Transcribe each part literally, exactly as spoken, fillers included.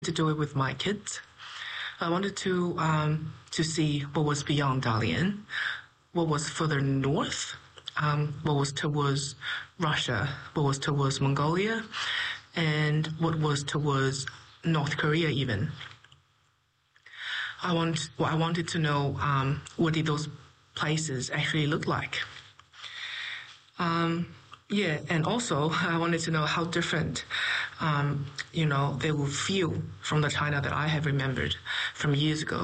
to do it with my kids. I wanted to um, to see what was beyond Dalian, what was further north, um, what was towards Russia, what was towards Mongolia, and what was towards North Korea even. I want, well, I wanted to know um, what did those places actually look like. Um, yeah, and also I wanted to know how different, um, you know, they will feel from the China that I have remembered from years ago.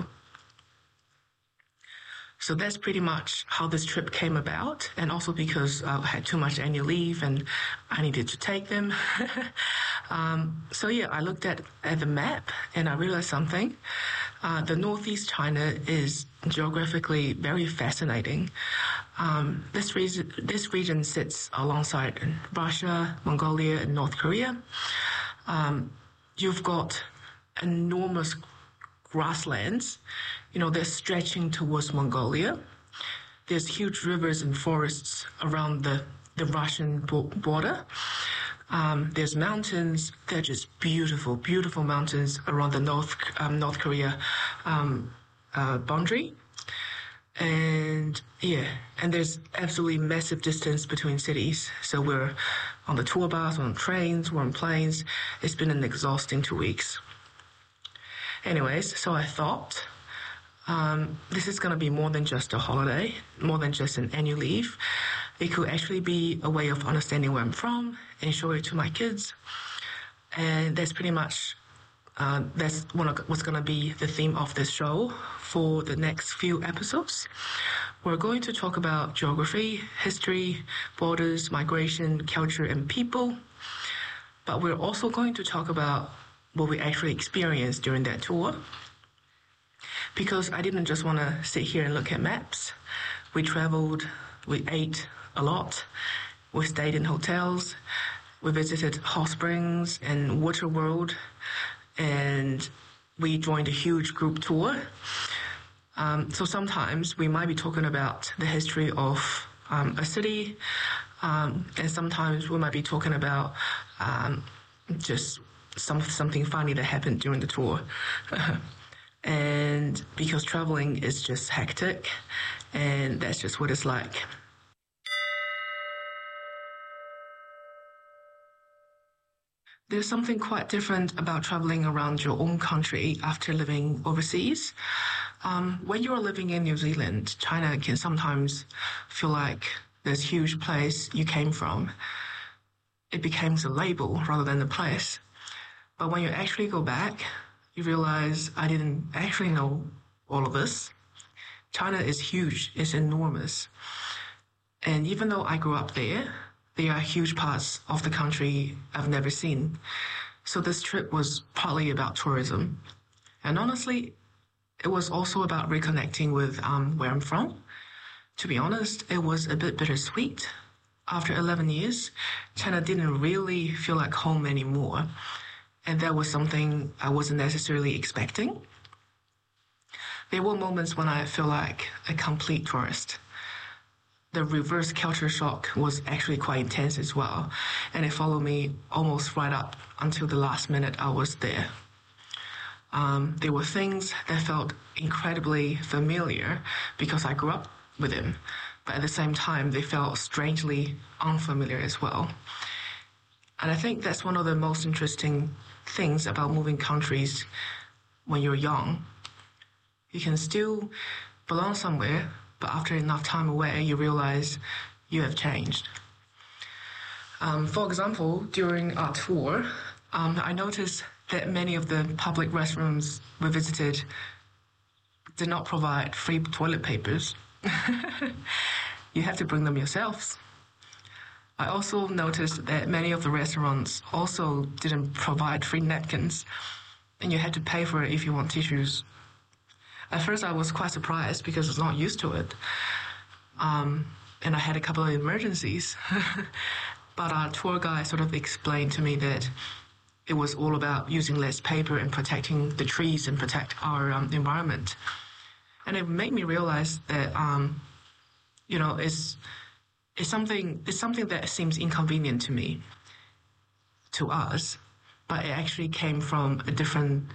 So that's pretty much how this trip came about, and also because uh, I had too much annual leave and I needed to take them. um, so yeah, I looked at, at the map and I realized something. Uh, the Northeast China is geographically very fascinating. Um, this, region, this region sits alongside Russia, Mongolia, and North Korea. Um, you've got enormous grasslands, you know, they're stretching towards Mongolia. There's huge rivers and forests around the, the Russian border. Um, there's mountains, they're just beautiful, beautiful mountains around the North, um, North Korea um, uh, boundary. And yeah, and there's absolutely massive distance between cities. So we're on the tour bus, we're on trains, we're on planes. It's been an exhausting two weeks. Anyways, so I thought, um, this is going to be more than just a holiday, more than just an annual leave. It could actually be a way of understanding where I'm from and show it to my kids. And that's pretty much, uh, that's one of, what's going to be the theme of this show for the next few episodes. We're going to talk about geography, history, borders, migration, culture, and people. But we're also going to talk about what we actually experienced during that tour. Because I didn't just want to sit here and look at maps. We traveled, we ate a lot, we stayed in hotels, we visited hot springs and water world, and we joined a huge group tour. Um, so sometimes we might be talking about the history of um, a city, um, and sometimes we might be talking about um, just some something funny that happened during the tour. And because traveling is just hectic, and that's just what it's like. There's something quite different about traveling around your own country after living overseas. Um, when you're living in New Zealand, China can sometimes feel like this huge place you came from. It becomes a label rather than a place. But when you actually go back, you realize I didn't actually know all of this. China is huge, it's enormous. And even though I grew up there, there are huge parts of the country I've never seen. So this trip was partly about tourism. And honestly, it was also about reconnecting with um, where I'm from. To be honest, it was a bit bittersweet. After eleven years, China didn't really feel like home anymore. And that was something I wasn't necessarily expecting. There were moments when I felt like a complete tourist. The reverse culture shock was actually quite intense as well, and it followed me almost right up until the last minute I was there. Um, there were things that felt incredibly familiar because I grew up with them, but at the same time, they felt strangely unfamiliar as well. And I think that's one of the most interesting things about moving countries when you're young. You can still belong somewhere, but after enough time away, you realize you have changed. Um, for example, during our tour, um, I noticed that many of the public restrooms we visited did not provide free toilet papers. You have to bring them yourselves. I also noticed that many of the restaurants also didn't provide free napkins, and you had to pay for it if you want tissues. At first, I was quite surprised because I was not used to it. Um, and I had a couple of emergencies. But our tour guide sort of explained to me that it was all about using less paper and protecting the trees and protect our um, environment. And it made me realize that, um, you know, it's, it's something, it's something that seems inconvenient to me, to us, but it actually came from a different